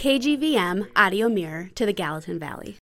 KGVM audio mirror to the Gallatin Valley.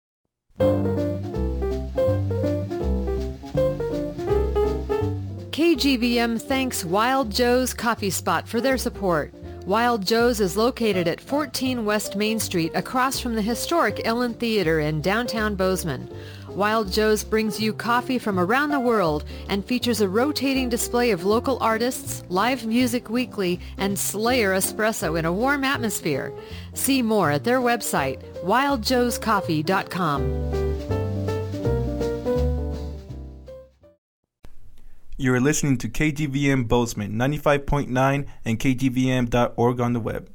KGVM thanks Wild Joe's Coffee Spot for their support. Wild Joe's is located at 14 West Main Street across from the historic Ellen Theater in downtown Bozeman. Wild Joe's brings you coffee from around the world and features a rotating display of local artists, live music weekly, and Slayer espresso in a warm atmosphere. See more at their website, wildjoescoffee.com. You are listening to KGVM Bozeman 95.9 and KGVM.org on the web.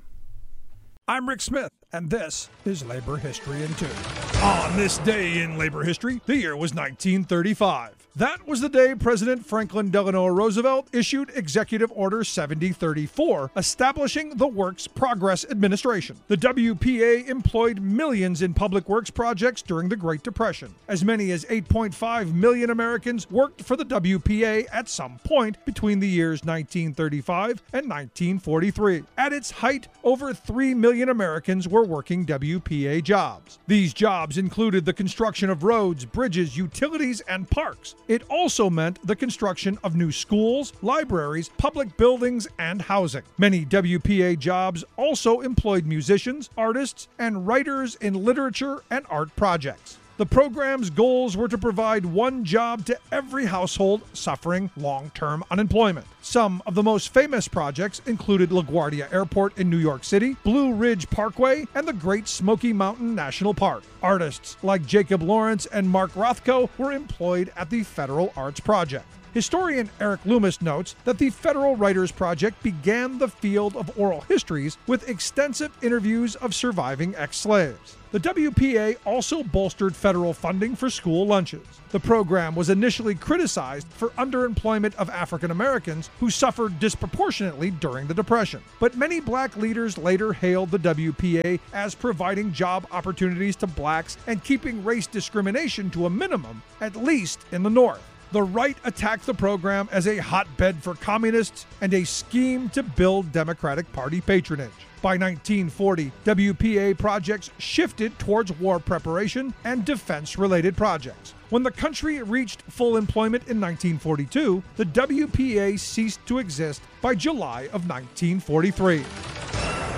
I'm Rick Smith, and this is Labor History in 2. On this day in labor history, the year was 1935. That was the day President Franklin Delano Roosevelt issued Executive Order 7034, establishing the Works Progress Administration. The WPA employed millions in public works projects during the Great Depression. As many as 8.5 million Americans worked for the WPA at some point between the years 1935 and 1943. At its height, over 3 million Americans were working WPA jobs. These jobs included the construction of roads, bridges, utilities, and parks. It also meant the construction of new schools, libraries, public buildings, and housing. Many WPA jobs also employed musicians, artists, and writers in literature and art projects. The program's goals were to provide one job to every household suffering long-term unemployment. Some of the most famous projects included LaGuardia Airport in New York City, Blue Ridge Parkway, and the Great Smoky Mountain National Park. Artists like Jacob Lawrence and Mark Rothko were employed at the Federal Arts Project. Historian Eric Loomis notes that the Federal Writers Project began the field of oral histories with extensive interviews of surviving ex-slaves. The WPA also bolstered federal funding for school lunches. The program was initially criticized for underemployment of African Americans who suffered disproportionately during the Depression. But many black leaders later hailed the WPA as providing job opportunities to blacks and keeping race discrimination to a minimum, at least in the North. The right attacked the program as a hotbed for communists and a scheme to build Democratic Party patronage. By 1940, WPA projects shifted towards war preparation and defense-related projects. When the country reached full employment in 1942, the WPA ceased to exist by July of 1943.